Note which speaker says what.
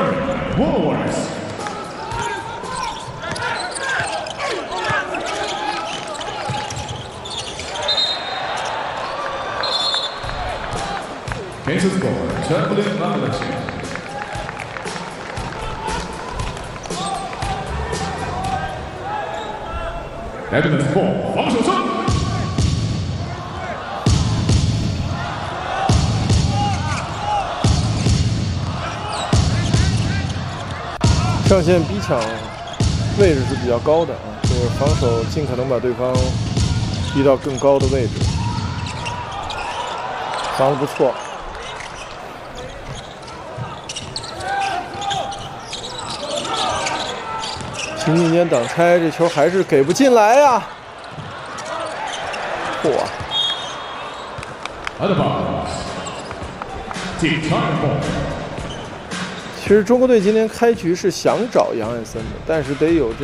Speaker 1: Turn, Warriors. Kansas score, Chamberlain Revolution. Netherlands ball, 防守胜。
Speaker 2: 上线逼抢位置是比较高的啊，就是防守尽可能把对方逼到更高的位置，防得不错。秦俊坚挡拆，这球还是给不进来呀！嚯！
Speaker 1: Other ball. Team time ball.
Speaker 2: 其实中国队今天开局是想找杨艾森的，但是得有这。